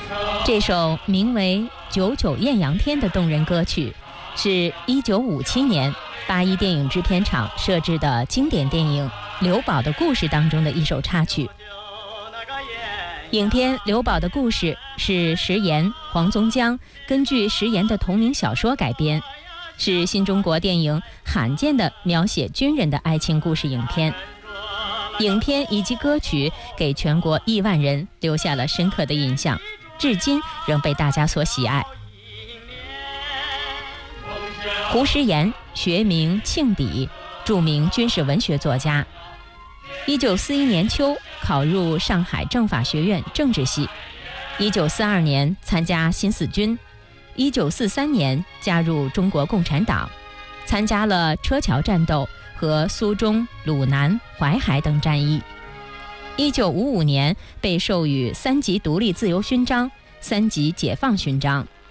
这首名为《九九艳阳天》的动人歌曲，是1957年81电影制片厂设置的经典电影《刘宝的故事》当中的一首插曲。影片《刘宝的故事》是石岩、黄宗江根据石岩的同名小说改编，是新中国电影罕见的描写军人的爱情故事影片。影片以及歌曲给全国亿万人留下了深刻的印象，至今仍被大家所喜爱。胡石岩学名庆底，著名军事文学作家。1941年秋考入上海政法学院政治系，1942年参加新四军，1943年加入中国共产党，参加了车桥战斗和苏中、鲁南、淮海等战役。1955年被授予3级独立自由勋章、3级解放勋章，